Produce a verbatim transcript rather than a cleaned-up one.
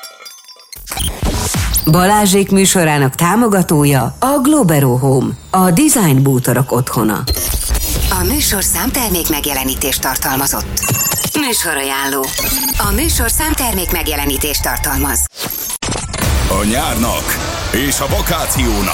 Balázsék műsorának támogatója a Globero Home, a design bútorok otthona. A műsor számtermék megjelenítést tartalmazott. Műsorajánló. A műsor számtermék megjelenítést tartalmaz. A nyárnak és a vakációnak